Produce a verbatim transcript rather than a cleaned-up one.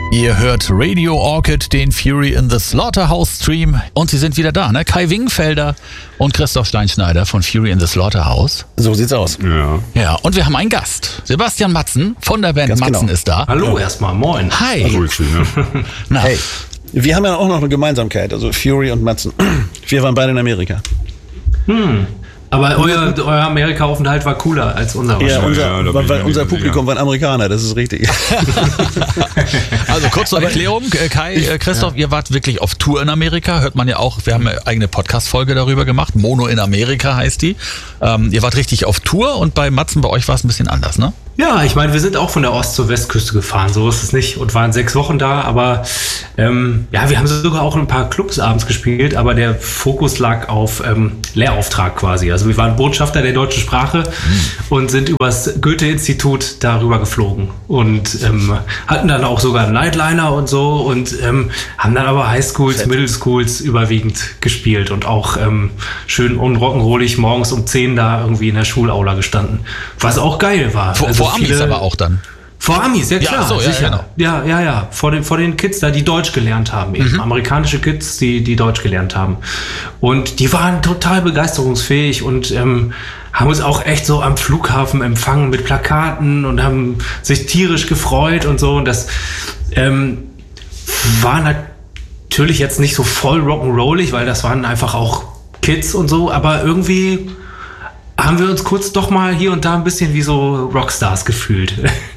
Ihr hört Radio Orchid, den Fury in the Slaughterhouse Stream. Und sie sind wieder da, ne? Kai Wingfelder und Christoph Steinschneider von Fury in the Slaughterhouse. So sieht's aus. Ja. Ja, und wir haben einen Gast. Sebastian Matzen von der Band Ganz Matzen genau. ist da. Hallo erstmal, moin. Hi. Grüß dich, ne? Na, Hey, wir haben ja auch noch eine Gemeinsamkeit, also Fury und Matzen. Wir waren beide in Amerika. Hm. Aber euer, euer Amerika-Aufenthalt war cooler als unser. Ja, unser, ja, da bin ich weil mir unser nicht Publikum sicher. waren Amerikaner, das ist richtig. Also kurz zur Erklärung, äh, Kai, äh, Christoph, ihr wart wirklich auf Tour in Amerika, hört man ja auch, wir haben eine eigene Podcast-Folge darüber gemacht, Mono in Amerika heißt die. Ähm, ihr wart richtig auf Tour und bei Matzen, bei euch war es ein bisschen anders, ne? Ja, ich meine, wir sind auch von der Ost- zur Westküste gefahren, so ist es nicht, und waren sechs Wochen da, aber ähm, ja, wir haben sogar auch in ein paar Clubs abends gespielt, aber der Fokus lag auf ähm, Lehrauftrag quasi. Also wir waren Botschafter der deutschen Sprache mhm. und sind übers Goethe-Institut darüber geflogen und ähm, hatten dann auch sogar einen Nightliner und so und ähm, haben dann aber Highschools, Middle Schools überwiegend gespielt und auch ähm, schön unrock'n'rollig morgens um zehn da irgendwie in der Schulaula gestanden, was auch geil war. Vor, Also vor Amis viele- aber auch dann. Vor Amis, ja Ja, klar, ach so, ja, sicher. genau. Ja, ja, ja. Vor den, vor den Kids da, die Deutsch gelernt haben eben. Mhm. Amerikanische Kids, die, die Deutsch gelernt haben. Und die waren total begeisterungsfähig und ähm, haben uns auch echt so am Flughafen empfangen mit Plakaten und haben sich tierisch gefreut und so. Und das ähm, war natürlich jetzt nicht so voll rock'n'rollig, weil das waren einfach auch Kids und so, aber irgendwie haben wir uns kurz doch mal hier und da ein bisschen wie so Rockstars gefühlt.